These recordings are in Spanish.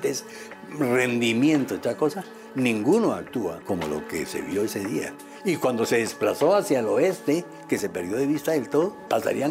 gigantes, rendimiento, esta cosa, ninguno actúa como lo que se vio ese día. Y cuando se desplazó hacia el oeste, que se perdió de vista del todo, pasarían,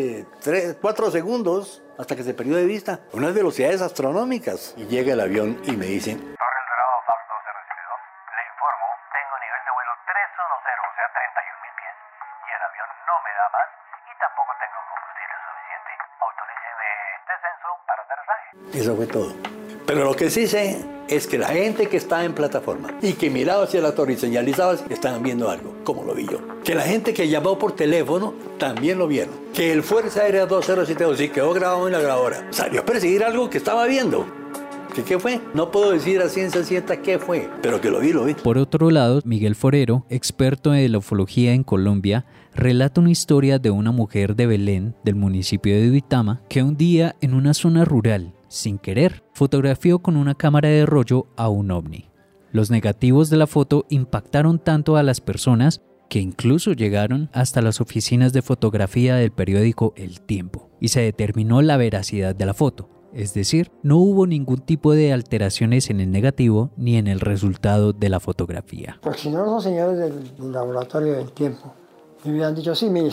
4 segundos hasta que se perdió de vista. Unas velocidades astronómicas. Y llega el avión y me dicen: Torre El Dorado, FAB 2RCD2, le informo, tengo nivel de vuelo 310, o sea, 31.000 pies. Y el avión no me da más y tampoco tengo combustible suficiente. Autoríceme descenso para aterrizaje. Eso fue todo. Pero lo que sí sé es que la gente que estaba en plataforma y que miraba hacia la torre y señalizaba, estaban viendo algo, como lo vi yo. Que la gente que llamó por teléfono también lo vieron. Que el Fuerza Aérea 2072 sí quedó grabado en la grabadora. Salió a perseguir algo que estaba viendo. ¿Qué fue? No puedo decir a ciencia cierta qué fue, pero que lo vi. Por otro lado, Miguel Forero, experto en la ufología en Colombia, relata una historia de una mujer de Belén, del municipio de Duitama, que un día en una zona rural, sin querer, fotografió con una cámara de rollo a un ovni. Los negativos de la foto impactaron tanto a las personas que incluso llegaron hasta las oficinas de fotografía del periódico El Tiempo y se determinó la veracidad de la foto. Es decir, no hubo ningún tipo de alteraciones en el negativo ni en el resultado de la fotografía. Porque si no, los señores del laboratorio del Tiempo me hubieran dicho: sí, mire,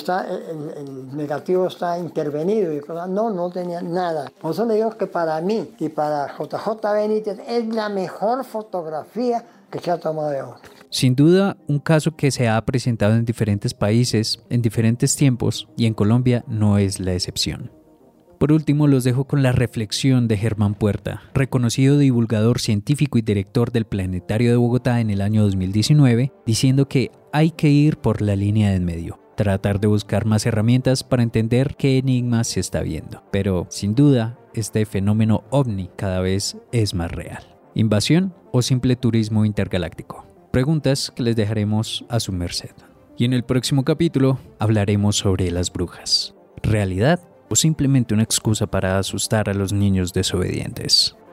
el negativo está intervenido. Y cosas. No tenía nada. Por eso le digo que para mí y para JJ Benítez es la mejor fotografía que se ha tomado de ovni. Sin duda, un caso que se ha presentado en diferentes países, en diferentes tiempos, y en Colombia no es la excepción. Por último, los dejo con la reflexión de Germán Puerta, reconocido divulgador científico y director del Planetario de Bogotá en el año 2019, diciendo que hay que ir por la línea de en medio, tratar de buscar más herramientas para entender qué enigmas se está viendo. Pero, sin duda, este fenómeno ovni cada vez es más real. ¿Invasión o simple turismo intergaláctico? Preguntas que les dejaremos a su merced. Y en el próximo capítulo hablaremos sobre las brujas. ¿Realidad o simplemente una excusa para asustar a los niños desobedientes?